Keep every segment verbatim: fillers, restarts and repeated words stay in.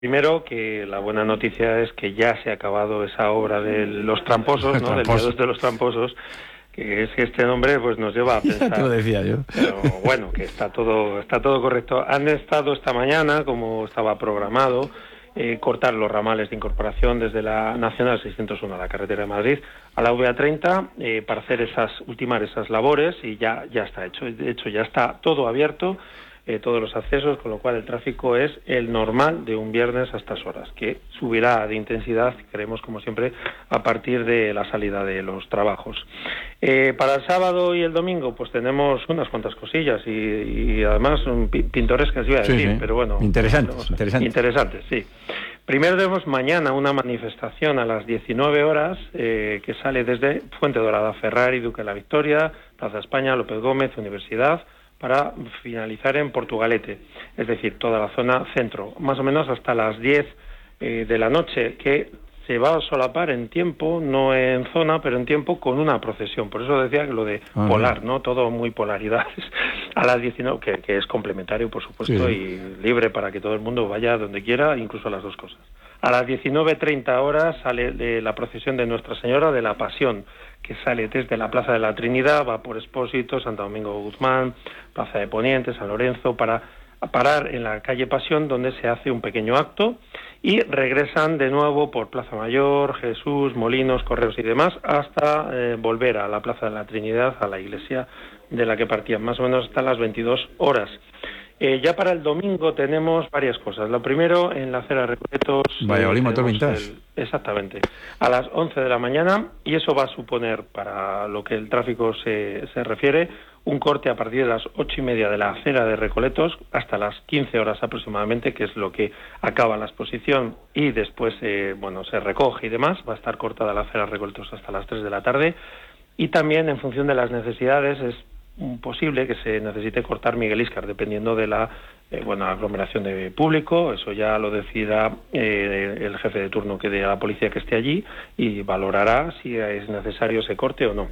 Primero, que la buena noticia es que ya se ha acabado esa obra de los tramposos, ¿no? Del viaducto de los tramposos, que es que este nombre pues nos lleva a pensar. Ya te lo decía yo. Pero bueno, que está todo está todo correcto. Han estado esta mañana, como estaba programado, eh, cortar los ramales de incorporación desde la Nacional seiscientos uno a la carretera de Madrid a la V A treinta eh, para hacer esas ultimar esas labores y ya ya está hecho. De hecho, ya está todo abierto. Eh, todos los accesos, con lo cual el tráfico es el normal de un viernes a estas horas, que subirá de intensidad, creemos, como siempre, a partir de la salida de los trabajos. Eh, para el sábado y el domingo, pues tenemos unas cuantas cosillas y, y además son pintorescas, iba a decir, sí, sí. pero bueno... Interesantes, no sé, interesantes. Interesantes, sí. Primero tenemos mañana una manifestación a las diecinueve horas eh, que sale desde Fuente Dorada, Ferrari, Duque de la Victoria, Plaza España, López Gómez, Universidad, para finalizar en Portugalete, es decir, toda la zona centro, más o menos hasta las diez eh, de la noche, que se va a solapar en tiempo, no en zona, pero en tiempo con una procesión. Por eso decía que lo de uh-huh. polar, ¿no? Todo muy polaridades. A las diecinueve, que, que es complementario, por supuesto, sí. y libre para que todo el mundo vaya donde quiera, incluso a las dos cosas. A las diecinueve treinta horas sale de la procesión de Nuestra Señora de la Pasión, que sale desde la Plaza de la Trinidad, va por Expósito, Santo Domingo Guzmán, Plaza de Poniente, San Lorenzo, para parar en la calle Pasión, donde se hace un pequeño acto, y regresan de nuevo por Plaza Mayor, Jesús, Molinos, Correos y demás, hasta eh, volver a la Plaza de la Trinidad, a la iglesia de la que partían, más o menos hasta las veintidós horas. Eh, ya para el domingo tenemos varias cosas. Lo primero, en la acera Recoletos... Valladolid Motor Vintage. Exactamente. A las once de la mañana, y eso va a suponer, para lo que el tráfico se, se refiere, un corte a partir de las ocho y media de la acera de Recoletos hasta las quince horas aproximadamente, que es lo que acaba la exposición, y después, eh, bueno, se recoge y demás. Va a estar cortada la acera Recoletos hasta las tres de la tarde. Y también, en función de las necesidades, es posible que se necesite cortar Miguel Íscar, dependiendo de la eh, bueno, aglomeración de público. Eso ya lo decida eh, el jefe de turno que de la policía que esté allí y valorará si es necesario ese corte o no.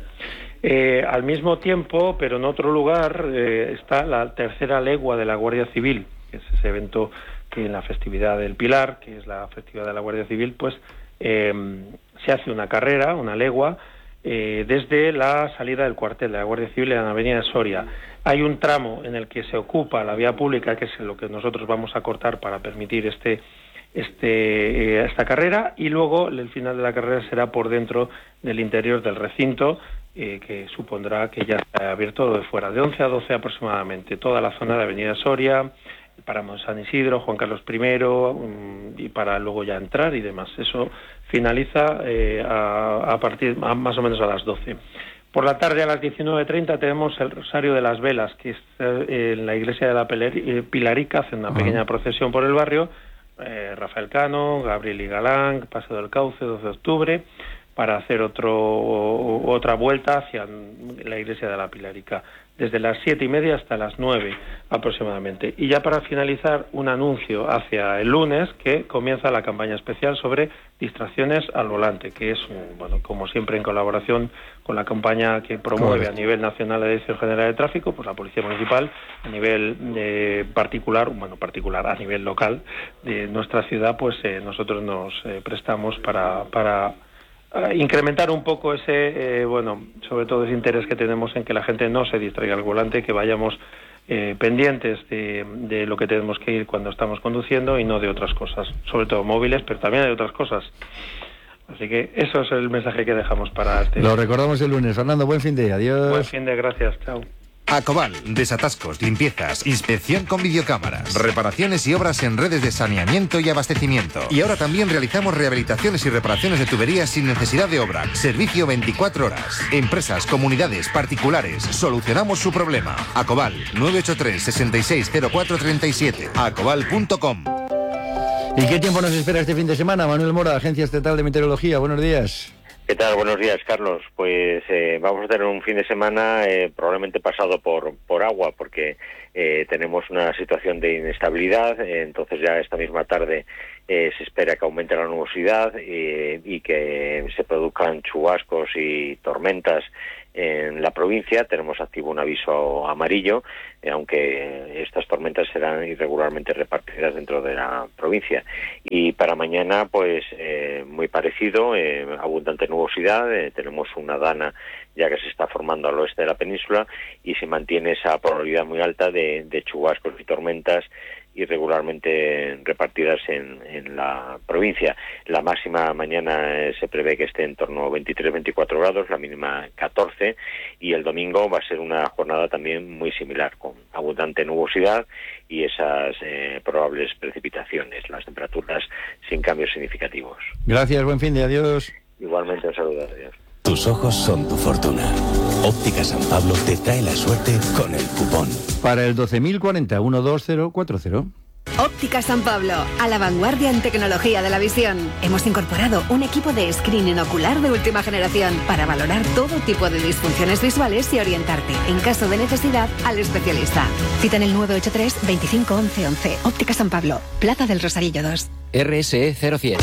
Eh, al mismo tiempo, pero en otro lugar, eh, está la tercera legua de la Guardia Civil, que es ese evento que en la festividad del Pilar, que es la festividad de la Guardia Civil, pues eh, se hace una carrera, una legua, Eh, desde la salida del cuartel de la Guardia Civil en la avenida de Soria. Hay un tramo en el que se ocupa la vía pública, que es lo que nosotros vamos a cortar para permitir este, este, eh, esta carrera, y luego el final de la carrera será por dentro del interior del recinto, eh, que supondrá que ya está abierto de fuera, de once a doce aproximadamente, toda la zona de avenida Soria, para San Isidro, Juan Carlos primero, um, y para luego ya entrar y demás. Eso finaliza eh, a, a partir a, más o menos a las doce. Por la tarde, a las diecinueve treinta, tenemos el Rosario de las Velas, que es eh, en la iglesia de la Pilarica, hace una pequeña procesión por el barrio, eh, Rafael Cano, Gabriel y Galán, Paseo del Cauce, doce de octubre, para hacer otro otra vuelta hacia la iglesia de la Pilarica, desde las siete y media hasta las nueve aproximadamente. Y ya para finalizar, un anuncio hacia el lunes, que comienza la campaña especial sobre distracciones al volante, que es, bueno, como siempre en colaboración con la campaña que promueve Correcto. A nivel nacional la Dirección General de Tráfico, pues la Policía Municipal, a nivel eh, particular, bueno, particular, a nivel local de nuestra ciudad, pues eh, nosotros nos eh, prestamos para... para Uh, incrementar un poco ese, eh, bueno, sobre todo ese interés que tenemos en que la gente no se distraiga al volante, que vayamos eh, pendientes de, de lo que tenemos que ir cuando estamos conduciendo y no de otras cosas, sobre todo móviles, pero también de otras cosas. Así que eso es el mensaje que dejamos para este. Lo recordamos el lunes. Fernando, buen fin de, adiós. Buen fin de, gracias, chao. Acobal, desatascos, limpiezas, inspección con videocámaras, reparaciones y obras en redes de saneamiento y abastecimiento. Y ahora también realizamos rehabilitaciones y reparaciones de tuberías sin necesidad de obra. Servicio veinticuatro horas. Empresas, comunidades, particulares. Solucionamos su problema. Acobal, nueve ocho tres, seis seis cero cuatro tres siete. acobal punto com. ¿Y qué tiempo nos espera este fin de semana? Manuel Mora, Agencia Estatal de Meteorología. Buenos días. ¿Qué tal? Buenos días, Carlos. Pues eh, vamos a tener un fin de semana eh, probablemente pasado por, por agua, porque eh, tenemos una situación de inestabilidad. Eh, entonces ya esta misma tarde eh, se espera que aumente la nubosidad eh, y que se produzcan chubascos y tormentas en la provincia. Tenemos activo un aviso amarillo, eh, aunque estas tormentas serán irregularmente repartidas dentro de la provincia. Y para mañana, pues eh, muy parecido, eh, abundante nubosidad, eh, tenemos una dana ya que se está formando al oeste de la península y se mantiene esa probabilidad muy alta de, de chubascos y tormentas irregularmente repartidas en, en la provincia. La máxima mañana eh, se prevé que esté en torno a veintitrés veinticuatro grados, la mínima catorce, y el domingo va a ser una jornada también muy similar, con abundante nubosidad y esas eh, probables precipitaciones, las temperaturas sin cambios significativos. Gracias, buen fin de adiós. Igualmente, un saludo, adiós. Tus ojos son tu fortuna. Óptica San Pablo te trae la suerte con el cupón. Para el doce mil cuarenta, uno dos cero cuatro cero. Óptica San Pablo, a la vanguardia en tecnología de la visión. Hemos incorporado un equipo de screening ocular de última generación para valorar todo tipo de disfunciones visuales y orientarte, en caso de necesidad, al especialista. Cita en el nueve ocho tres, veinticinco, once, once. Óptica San Pablo, Plaza del Rosarillo dos. R S E cero cien.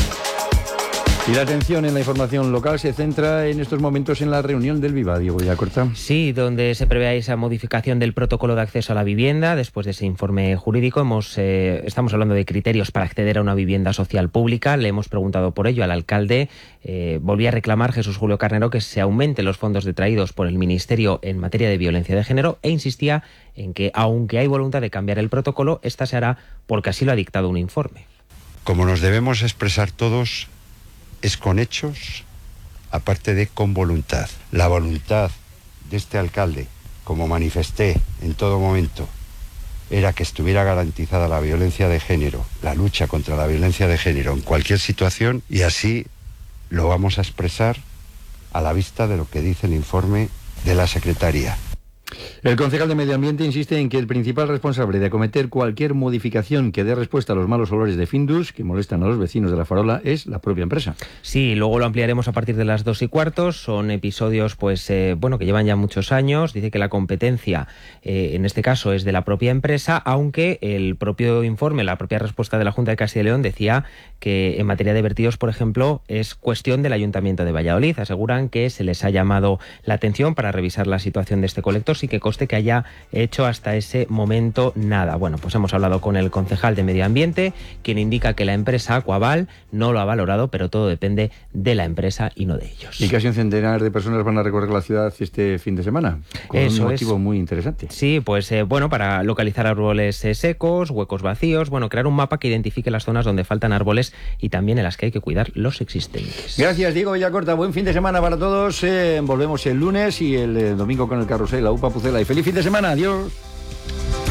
Y la atención en la información local se centra en estos momentos en la reunión del Viva, Diego Villacorta. Sí, donde se prevé esa modificación del protocolo de acceso a la vivienda. Después de ese informe jurídico, hemos, eh, estamos hablando de criterios para acceder a una vivienda social pública. Le hemos preguntado por ello al alcalde. Eh, volvía a reclamar Jesús Julio Carnero que se aumenten los fondos detraídos por el Ministerio en materia de violencia de género e insistía en que, aunque hay voluntad de cambiar el protocolo, esta se hará porque así lo ha dictado un informe. Como nos debemos expresar todos, es con hechos, aparte de con voluntad. La voluntad de este alcalde, como manifesté en todo momento, era que estuviera garantizada la violencia de género, la lucha contra la violencia de género en cualquier situación, y así lo vamos a expresar a la vista de lo que dice el informe de la Secretaría. El concejal de Medio Ambiente insiste en que el principal responsable de acometer cualquier modificación que dé respuesta a los malos olores de Findus que molestan a los vecinos de La Farola es la propia empresa. Sí, luego lo ampliaremos a partir de las dos y cuartos. Son episodios, pues, eh, bueno, que llevan ya muchos años. Dice que la competencia, eh, en este caso, es de la propia empresa, aunque el propio informe, la propia respuesta de la Junta de Castilla y León decía que en materia de vertidos, por ejemplo, es cuestión del Ayuntamiento de Valladolid. Aseguran que se les ha llamado la atención para revisar la situación de este colector, sí que conste que haya hecho hasta ese momento nada. Bueno, pues hemos hablado con el concejal de Medio Ambiente, quien indica que la empresa Aquaval no lo ha valorado, pero todo depende de la empresa y no de ellos. Y casi un centenar de personas van a recorrer la ciudad este fin de semana, con Eso un motivo es. muy interesante. Sí, pues eh, bueno, para localizar árboles eh, secos, huecos vacíos, bueno, crear un mapa que identifique las zonas donde faltan árboles y también en las que hay que cuidar los existentes. Gracias, Diego Villacorta. Buen fin de semana para todos. Eh, volvemos el lunes y el eh, domingo con el carrusel, la UPA Pucela. Y feliz fin de semana. Adiós.